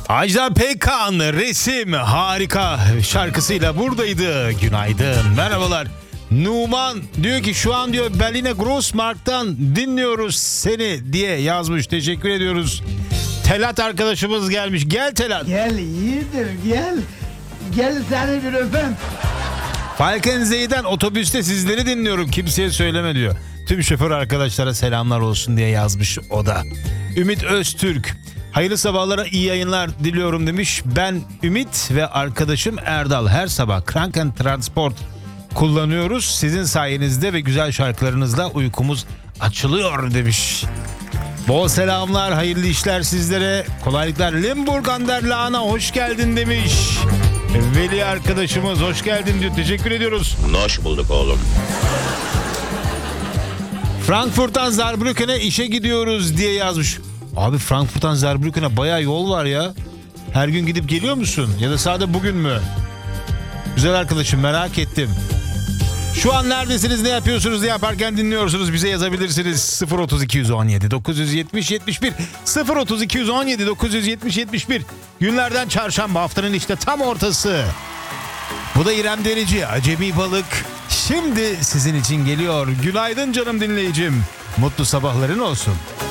Ajda Pekkan resim harika şarkısıyla buradaydı. Günaydın, merhabalar. Numan diyor ki şu an diyor Berliner Grossmarkt'tan dinliyoruz seni diye yazmış. Teşekkür ediyoruz. Telat arkadaşımız gelmiş. Gel Telat. Gel iyidir gel. Gel seni bir öpem. Falkenze'den otobüste sizleri dinliyorum. Kimseye söyleme diyor. Tüm şoför arkadaşlara selamlar olsun diye yazmış o da. Ümit Öztürk. Hayırlı sabahlara iyi yayınlar diliyorum demiş. Ben Ümit ve arkadaşım Erdal her sabah Kranken Transport kullanıyoruz. Sizin sayenizde ve güzel şarkılarınızla uykumuz açılıyor demiş. Bol selamlar, hayırlı işler sizlere. Kolaylıklar. Limburg Anderlana hoş geldin demiş. Veli arkadaşımız hoş geldin diyor. Teşekkür ediyoruz. Hoş bulduk oğlum. Frankfurt'tan Saarbrücken'e işe gidiyoruz diye yazmış. Abi Frankfurt'tan Saarbrücken'e bayağı yol var ya. Her gün gidip geliyor musun? Ya da sadece bugün mü? Güzel arkadaşım, merak ettim. Şu an neredesiniz, ne yapıyorsunuz, ne yaparken dinliyorsunuz? Bize yazabilirsiniz. 03217 970 71 03217 970 71. Günlerden çarşamba, haftanın işte tam ortası. Bu da İrem Derici, Acemi Balık. Şimdi sizin için geliyor. Günaydın canım dinleyicim. Mutlu sabahların olsun.